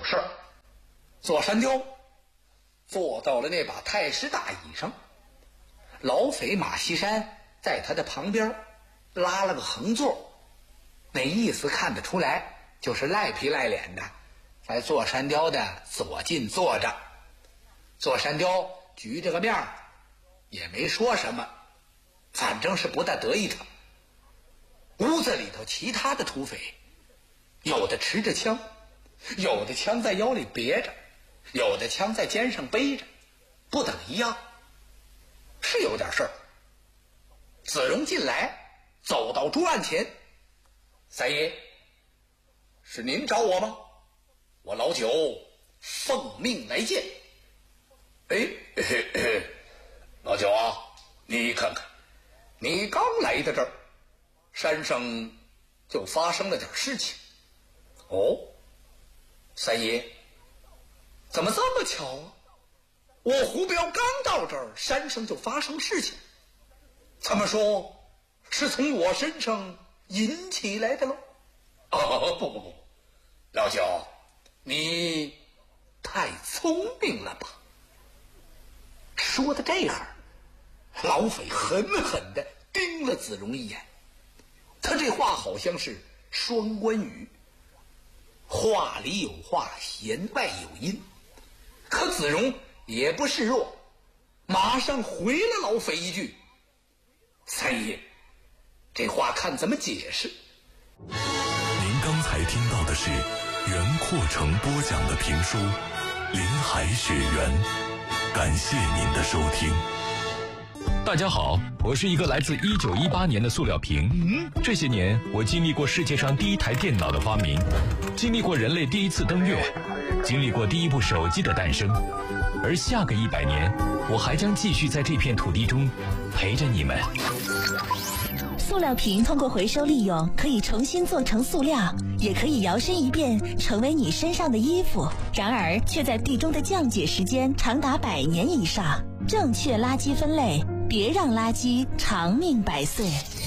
事儿。座山雕坐到了那把太师大椅上，老匪马锡山在他的旁边拉了个横座，那意思看得出来，就是赖皮赖脸的在座山雕的左近坐着。座山雕局着个面儿，也没说什么，反正是不大得意他。屋子里头其他的土匪，有的持着枪，有的枪在腰里别着，有的枪在肩上背着，不等一样，是有点事儿。子荣进来，走到桌案前：“三爷，是您找我吗？我老九奉命来见。”老九啊，你看看，你刚来的这儿，山上就发生了点事情。哦，三爷，怎么这么巧啊？我胡彪刚到这儿，山上就发生事情。怎么说，是从我身上引起来的喽？不，老九，你太聪明了吧？说到这样，老匪狠狠地盯了子荣一眼。他这话好像是双关语，话里有话，言外有音。可子荣也不示弱，马上回了老匪一句：“三爷，这话看怎么解释。” 您刚才听到的是袁阔成播讲的评书《林海雪原》，感谢您的收听。 大家好，我是一个来自1918年的塑料瓶。这些年，我经历过世界上第一台电脑的发明，经历过人类第一次登月，经历过第一部手机的诞生。而下个100年，我还将继续在这片土地中陪着你们。 塑料瓶通过回收利用，可以重新做成塑料，也可以摇身一变成为你身上的衣服。然而，却在地中的降解时间长达100年以上。正确垃圾分类，别让垃圾长命百岁。